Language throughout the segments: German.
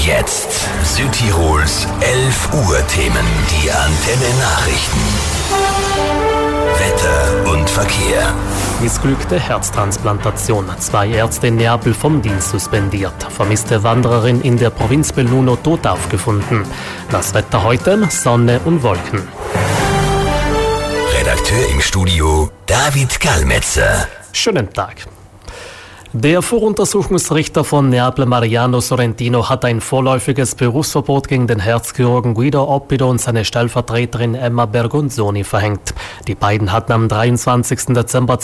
jetzt Südtirols 11 Uhr Themen, die Antenne Nachrichten. Wetter und Verkehr. Missglückte Herztransplantation. 2 Ärzte in Neapel vom Dienst suspendiert. Vermisste Wandererin in der Provinz Belluno tot aufgefunden. Das Wetter heute, Sonne und Wolken. Redakteur im Studio David Gallmetzer. Schönen Tag. Der Voruntersuchungsrichter von Neapel, Mariano Sorrentino, hat ein vorläufiges Berufsverbot gegen den Herzchirurgen Guido Oppido und seine Stellvertreterin Emma Bergonzoni verhängt. Die beiden hatten am 23. Dezember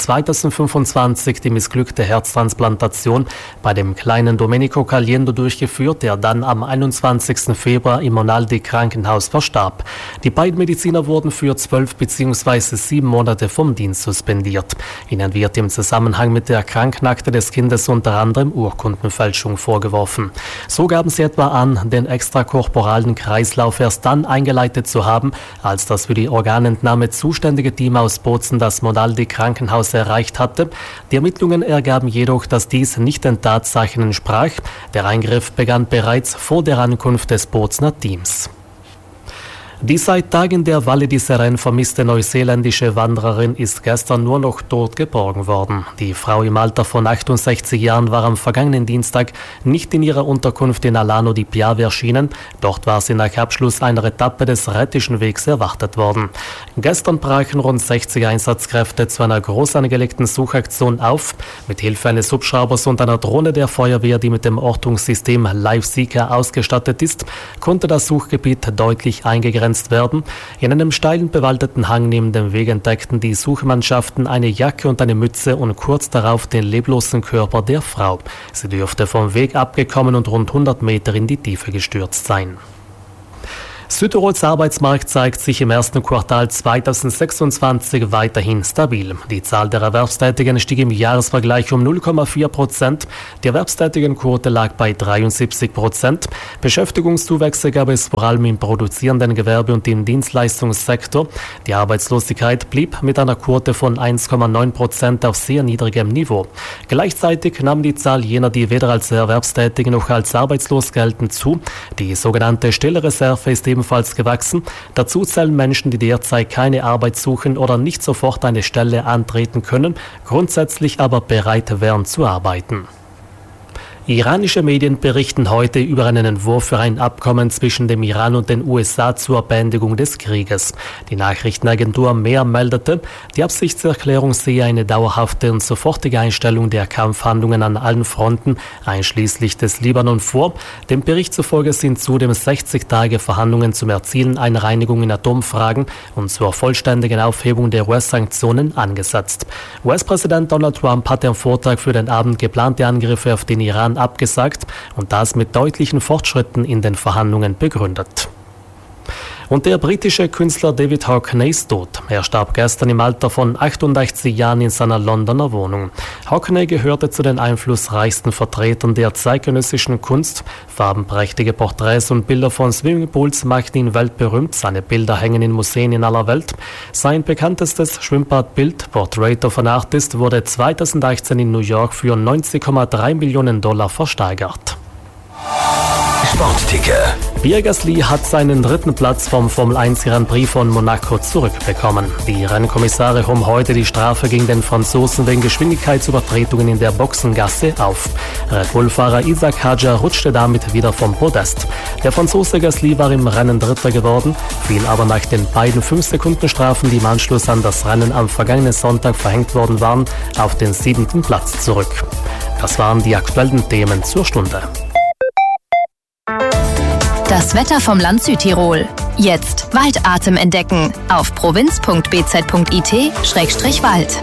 2025 die missglückte Herztransplantation bei dem kleinen Domenico Caliendo durchgeführt, der dann am 21. Februar im Monaldi Krankenhaus verstarb. Die beiden Mediziner wurden für 12 bzw. 7 Monate vom Dienst suspendiert. Ihnen wird im Zusammenhang mit der Krankenakte des Kindes unter anderem Urkundenfälschung vorgeworfen. So gaben sie etwa an, den extrakorporalen Kreislauf erst dann eingeleitet zu haben, als das für die Organentnahme zuständige Team aus Bozen das Monaldi Krankenhaus erreicht hatte. Die Ermittlungen ergaben jedoch, dass dies nicht den Tatsachen entsprach. Der Eingriff begann bereits vor der Ankunft des Bozener Teams. Die seit Tagen der Valle di Seren vermisste neuseeländische Wandererin ist gestern nur noch tot geborgen worden. Die Frau im Alter von 68 Jahren war am vergangenen Dienstag nicht in ihrer Unterkunft in Alano di Piave erschienen. Dort war sie nach Abschluss einer Etappe des Rettischen Wegs erwartet worden. Gestern brachen rund 60 Einsatzkräfte zu einer groß angelegten Suchaktion auf. Mit Hilfe eines Hubschraubers und einer Drohne der Feuerwehr, die mit dem Ortungssystem LifeSeeker ausgestattet ist, konnte das Suchgebiet deutlich eingegrenzt werden. In einem steilen bewaldeten Hang neben dem Weg entdeckten die Suchmannschaften eine Jacke und eine Mütze und kurz darauf den leblosen Körper der Frau. Sie dürfte vom Weg abgekommen und rund 100 Meter in die Tiefe gestürzt sein. Südtirols Arbeitsmarkt zeigt sich im ersten Quartal 2026 weiterhin stabil. Die Zahl der Erwerbstätigen stieg im Jahresvergleich um 0,4%. Die Erwerbstätigenquote lag bei 73%. Beschäftigungszuwächse gab es vor allem im produzierenden Gewerbe und im Dienstleistungssektor. Die Arbeitslosigkeit blieb mit einer Quote von 1,9% auf sehr niedrigem Niveau. Gleichzeitig nahm die Zahl jener, die weder als Erwerbstätige noch als arbeitslos gelten, zu. Die sogenannte stille Reserve ist ebenfalls gewachsen. Dazu zählen Menschen, die derzeit keine Arbeit suchen oder nicht sofort eine Stelle antreten können, grundsätzlich aber bereit wären zu arbeiten. Iranische Medien berichten heute über einen Entwurf für ein Abkommen zwischen dem Iran und den USA zur Beendigung des Krieges. Die Nachrichtenagentur Mehr meldete, die Absichtserklärung sehe eine dauerhafte und sofortige Einstellung der Kampfhandlungen an allen Fronten, einschließlich des Libanon, vor. Dem Bericht zufolge sind zudem 60 Tage Verhandlungen zum Erzielen einer Einigung in Atomfragen und zur vollständigen Aufhebung der US-Sanktionen angesetzt. US-Präsident Donald Trump hatte am Vortag für den Abend geplante Angriffe auf den Iran abgesagt und das mit deutlichen Fortschritten in den Verhandlungen begründet. Und der britische Künstler David Hockney ist tot. Er starb gestern im Alter von 88 Jahren in seiner Londoner Wohnung. Hockney gehörte zu den einflussreichsten Vertretern der zeitgenössischen Kunst. Farbenprächtige Porträts und Bilder von Swimmingpools machten ihn weltberühmt. Seine Bilder hängen in Museen in aller Welt. Sein bekanntestes Schwimmbadbild, Portrait of an Artist, wurde 2018 in New York für $90,3 Millionen versteigert. Sportticker. Pierre Gasly hat seinen 3. Platz vom Formel 1 Grand Prix von Monaco zurückbekommen. Die Rennkommissare hoben heute die Strafe gegen den Franzosen wegen Geschwindigkeitsübertretungen in der Boxengasse auf. Red Bull-Fahrer Isaac Hadjar rutschte damit wieder vom Podest. Der Franzose Gasly war im Rennen Dritter geworden, fiel aber nach den beiden 5-Sekunden-Strafen, die im Anschluss an das Rennen am vergangenen Sonntag verhängt worden waren, auf den 7. Platz zurück. Das waren die aktuellen Themen zur Stunde. Das Wetter vom Land Südtirol. Jetzt Waldatem entdecken auf provinz.bz.it/Wald.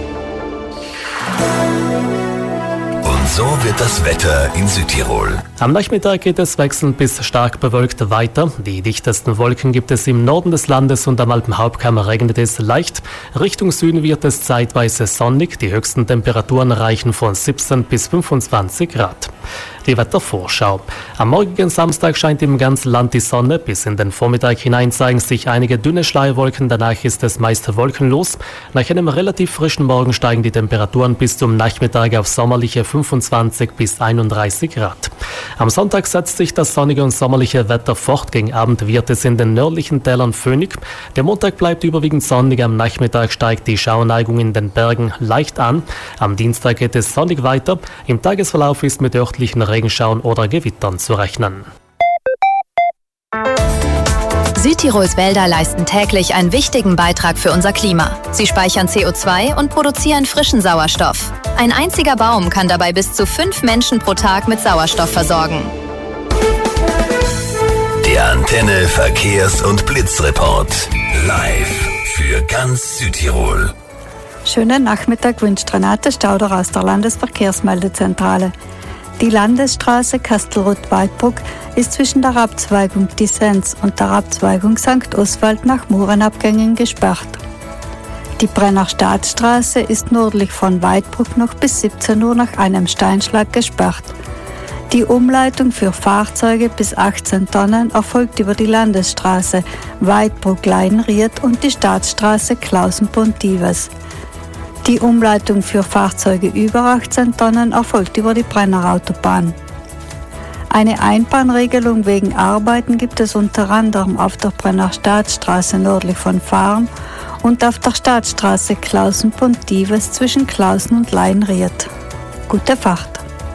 Und so wird das Wetter in Südtirol. Am Nachmittag geht es wechselnd bis stark bewölkt weiter. Die dichtesten Wolken gibt es im Norden des Landes und am Alpenhauptkamm regnet es leicht. Richtung Süden wird es zeitweise sonnig. Die höchsten Temperaturen reichen von 17 bis 25 Grad. Die Wettervorschau. Am morgigen Samstag scheint im ganzen Land die Sonne. Bis in den Vormittag hinein zeigen sich einige dünne Schleierwolken. Danach ist es meist wolkenlos. Nach einem relativ frischen Morgen steigen die Temperaturen bis zum Nachmittag auf sommerliche 25 bis 31 Grad. Am Sonntag setzt sich das sonnige und sommerliche Wetter fort. Gegen Abend wird es in den nördlichen Tälern föhnig. Der Montag bleibt überwiegend sonnig. Am Nachmittag steigt die Schauerneigung in den Bergen leicht an. Am Dienstag geht es sonnig weiter. Im Tagesverlauf ist mit örtlichen Regenschauern oder Gewittern zu rechnen. Südtirols Wälder leisten täglich einen wichtigen Beitrag für unser Klima. Sie speichern CO2 und produzieren frischen Sauerstoff. Ein einziger Baum kann dabei bis zu 5 Menschen pro Tag mit Sauerstoff versorgen. Der Antenne Verkehrs- und Blitzreport. Live für ganz Südtirol. Schönen Nachmittag wünscht Renate Stauder aus der Landesverkehrsmeldezentrale. Die Landesstraße Kastelruth-Weidbruck ist zwischen der Abzweigung Dissens und der Abzweigung St. Oswald nach Murenabgängen gesperrt. Die Brenner Staatsstraße ist nördlich von Weidbruck noch bis 17 Uhr nach einem Steinschlag gesperrt. Die Umleitung für Fahrzeuge bis 18 Tonnen erfolgt über die Landesstraße Weidbruck-Leinried und die Staatsstraße Klausenbund-Dives. Die Umleitung für Fahrzeuge über 18 Tonnen erfolgt über die Brennerautobahn. Eine Einbahnregelung wegen Arbeiten gibt es unter anderem auf der Brenner Staatsstraße nördlich von Farm und auf der Staatsstraße Klausenbund-Dives zwischen Klausen und Leinried. Gute Fahrt!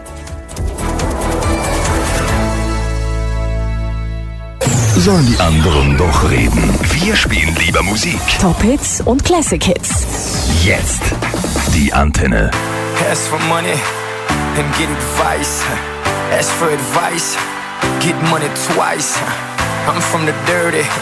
Sollen die anderen doch reden? Wir spielen lieber Musik. Top-Hits und Classic-Hits. Jetzt die Antenne. Ask for money and get advice. Ask for advice, get money twice. I'm from the dirty.